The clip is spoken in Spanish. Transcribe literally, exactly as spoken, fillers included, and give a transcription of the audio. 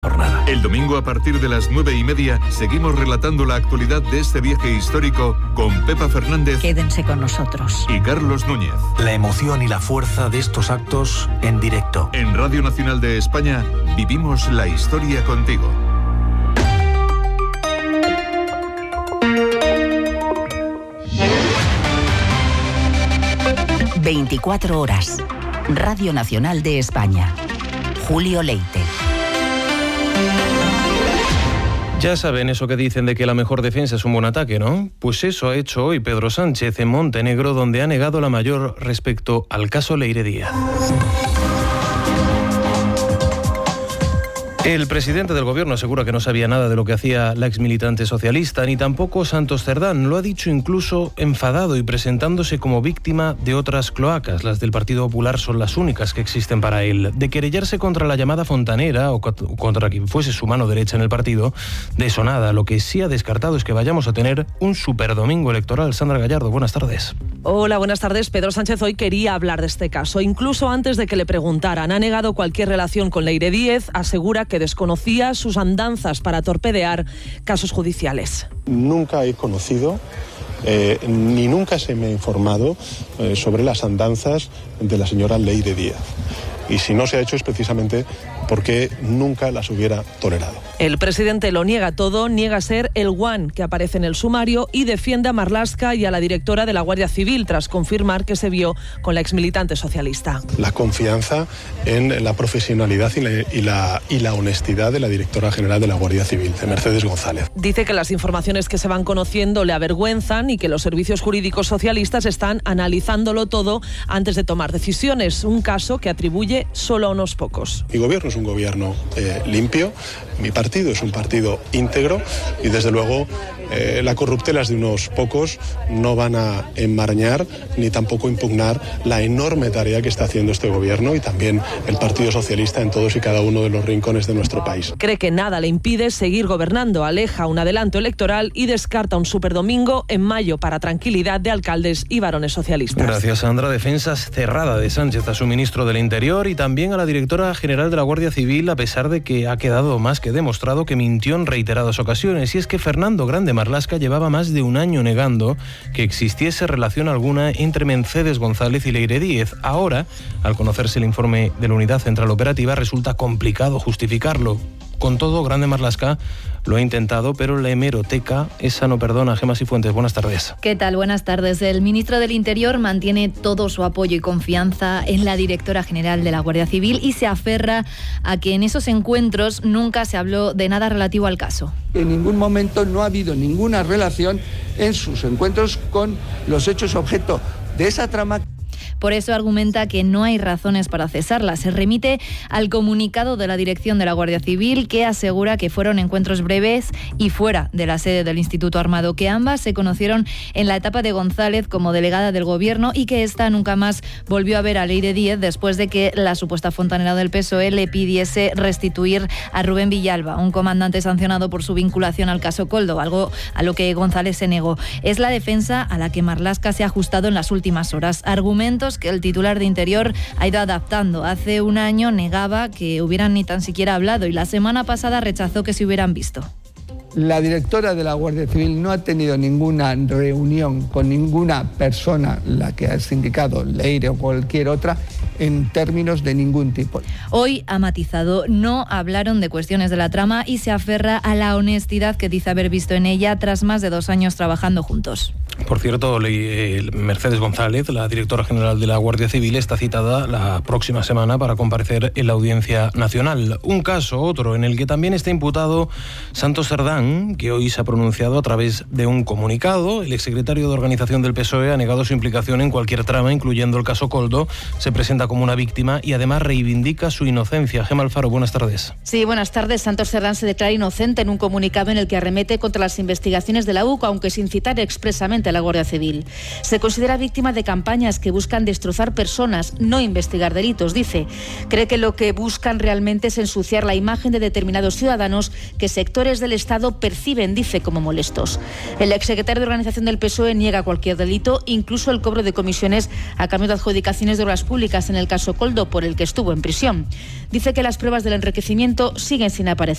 jornada. El domingo a partir de las nueve y media seguimos relatando la actualidad de este viaje histórico con Pepa Fernández. Quédense con nosotros. Y Carlos Núñez. La emoción y la fuerza de estos actos en directo. En Radio Nacional de España vivimos la historia contigo. veinticuatro horas. Radio Nacional de España. Julio Leite. Ya saben eso que dicen de que la mejor defensa es un buen ataque, ¿no? Pues eso ha hecho hoy Pedro Sánchez en Montenegro, donde ha negado la mayor respecto al caso Leire Díaz. El presidente del gobierno asegura que no sabía nada de lo que hacía la exmilitante socialista, ni tampoco Santos Cerdán. Lo ha dicho incluso enfadado y presentándose como víctima de otras cloacas. Las del Partido Popular son las únicas que existen para él. De querellarse contra la llamada fontanera o contra quien fuese su mano derecha en el partido, de eso nada. Lo que sí ha descartado es que vayamos a tener un superdomingo electoral. Sandra Gallardo, buenas tardes. Hola, buenas tardes. Pedro Sánchez hoy quería hablar de este caso, incluso antes de que le preguntaran. Ha negado cualquier relación con Leire Díez, asegura que desconocía sus andanzas para torpedear casos judiciales. Nunca he conocido eh, ni nunca se me ha informado eh, sobre las andanzas de la señora Leire Díaz. Y si no se ha hecho es precisamente porque nunca las hubiera tolerado. El presidente lo niega todo, niega ser el guan que aparece en el sumario y defiende a Marlaska y a la directora de la Guardia Civil tras confirmar que se vio con la exmilitante socialista. La confianza en la profesionalidad y la, y la, y la honestidad de la directora general de la Guardia Civil, de Mercedes González. Dice que las informaciones que se van conociendo le avergüenzan y que los servicios jurídicos socialistas están analizándolo todo antes de tomar decisiones, un caso que atribuye solo a unos pocos. Mi gobierno es un gobierno eh, limpio, mi partido es un partido íntegro y desde luego eh, las corruptelas de unos pocos no van a enmarañar ni tampoco impugnar la enorme tarea que está haciendo este gobierno y también el Partido Socialista en todos y cada uno de los rincones de nuestro país. Cree que nada le impide seguir gobernando, aleja un adelanto electoral y descarta un superdomingo en mayo para tranquilidad de alcaldes y varones socialistas. Gracias, Sandra. Defensa cerrada de Sánchez a su ministro del Interior y también a la directora general de la Guardia Civil, a pesar de que ha quedado más que demostrado que mintió en reiteradas ocasiones. Y es que Fernando Grande Marlaska llevaba más de un año negando que existiese relación alguna entre Mercedes González y Leire Díez. Ahora, al conocerse el informe de la Unidad Central Operativa, resulta complicado justificarlo. Con todo, Grande Marlaska lo ha intentado, pero la hemeroteca, esa no perdona. Gemma Cifuentes, buenas tardes. ¿Qué tal? Buenas tardes. El ministro del Interior mantiene todo su apoyo y confianza en la directora general de la Guardia Civil y se aferra a que en esos encuentros nunca se habló de nada relativo al caso. En ningún momento no ha habido ninguna relación en sus encuentros con los hechos objeto de esa trama. Por eso argumenta que no hay razones para cesarla. Se remite al comunicado de la dirección de la Guardia Civil, que asegura que fueron encuentros breves y fuera de la sede del Instituto Armado, que ambas se conocieron en la etapa de González como delegada del Gobierno y que esta nunca más volvió a ver a Leire Díez después de que la supuesta fontanera del P S O E le pidiese restituir a Rubén Villalba, un comandante sancionado por su vinculación al caso Koldo, algo a lo que González se negó. Es la defensa a la que Marlaska se ha ajustado en las últimas horas. Argumentos que el titular de Interior ha ido adaptando. Hace un año negaba que hubieran ni tan siquiera hablado y la semana pasada rechazó que se hubieran visto. La directora de la Guardia Civil no ha tenido ninguna reunión con ninguna persona, la que has indicado, Leire o cualquier otra, en términos de ningún tipo. Hoy ha matizado, no hablaron de cuestiones de la trama y se aferra a la honestidad que dice haber visto en ella tras más de dos años trabajando juntos. Por cierto, Mercedes González, la directora general de la Guardia Civil, está citada la próxima semana para comparecer en la Audiencia Nacional. Un caso, otro, en el que también está imputado Santos Cerdán, que hoy se ha pronunciado a través de un comunicado. El exsecretario de Organización del P S O E ha negado su implicación en cualquier trama, incluyendo el caso Koldo. Se presenta como una víctima y además reivindica su inocencia. Gemma Alfaro, buenas tardes. Sí, buenas tardes. Santos Cerdán se declara inocente en un comunicado en el que arremete contra las investigaciones de la U C, aunque sin citar expresamente a la Guardia Civil. Se considera víctima de campañas que buscan destrozar personas, no investigar delitos, dice. Cree que lo que buscan realmente es ensuciar la imagen de determinados ciudadanos que sectores del Estado Coldo perciben, dice, como molestos. El exsecretario de Organización del P S O E niega cualquier delito, incluso el cobro de comisiones a cambio de adjudicaciones de obras públicas en el caso Coldo, por el que estuvo en prisión. Dice que las pruebas del enriquecimiento siguen sin aparecer.